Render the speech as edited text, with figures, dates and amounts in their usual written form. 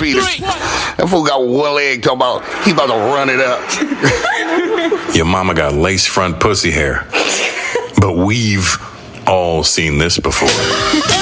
Peter. That fool got one leg talking about he about to run it up. Your mama got lace front pussy hair. But we've all seen this before.